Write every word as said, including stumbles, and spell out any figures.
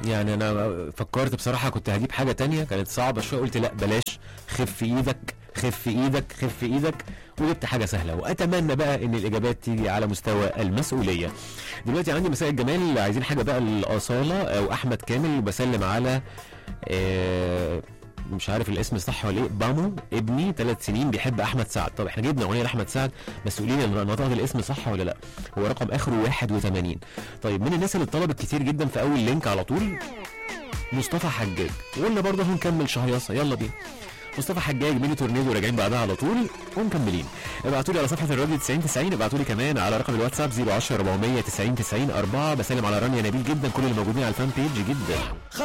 يعني انا فكرت بصراحه كنت هجيب حاجه تانية كانت صعبه شويه، قلت لا بلاش، خف ايدك خف ايدك خف ايدك، وجبت حاجه سهله. واتمنى بقى ان الاجابات تيجي على مستوى المسؤوليه. دلوقتي عندي مساء الجمال، عايزين حاجه بقى الاصاله او احمد كامل، وبسلم على آه مش عارف الاسم صح ولا ايه، بامو ابني ثلاث سنين بيحب احمد سعد. طب احنا جبنا اغنيه لاحمد سعد، بس قولي لي نطقت الاسم صح ولا لا. هو رقم اخره واحد وثمانين. طيب من الناس اللي طلبت كتير جدا في اول لينك على طول مصطفى حجاج، وقلنا برضه هنكمل شهيصه، يلا بينا. مصطفى حجاج ميني تورنيدو راجعين بعدها على طول ومكملين. ابعتوا لي على صفحه الراديو تسعين تسعين، ابعتوا لي كمان على رقم الواتساب صفر عشرة أربعمية تسعين تسعين أربعة. بسلم على رانيا نبيل جدا، كل اللي موجودين على الفان بيج جدا.